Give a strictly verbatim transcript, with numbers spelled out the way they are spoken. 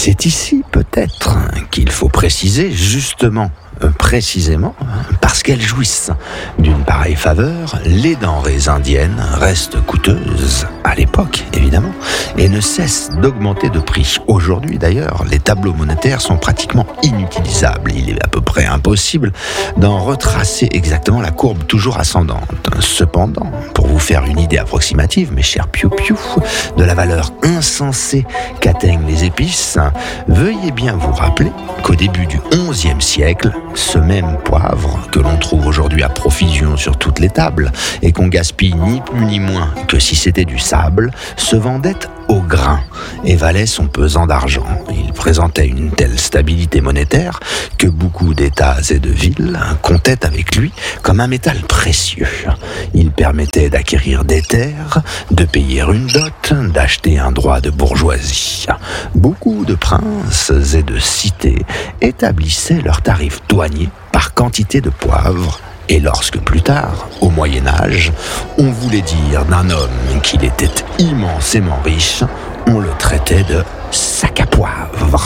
C'est ici peut-être qu'il faut préciser justement, euh, précisément, parce qu'elles jouissent d'une pareille faveur, les denrées indiennes restent coûteuses, à l'époque évidemment, et ne cessent d'augmenter de prix. Aujourd'hui d'ailleurs, les tableaux monétaires sont pratiquement inutilisables. Il est à peu près impossible d'en retracer exactement la courbe toujours ascendante. Cependant, pour vous faire une idée approximative, mes chers piou-piou, de la valeur insensée qu'atteignent les épices, veuillez bien vous rappeler qu'au début du onzième siècle, ce même poivre que l'on trouve aujourd'hui à profusion sur toutes les tables et qu'on gaspille ni plus ni moins que si c'était du sable, se vendait au grain et valait son pesant d'argent. Il présentait une telle stabilité monétaire que beaucoup d'États et de villes comptaient avec lui comme un métal précieux. Il permettait d'acquérir des terres, de payer une dot, d'acheter un droit de bourgeoisie. Beaucoup de princes et de cités établissaient leurs tarifs douaniers par quantité de poivre. Et lorsque plus tard, au Moyen-Âge, on voulait dire d'un homme qu'il était immensément riche, on le traitait de sac à poivre.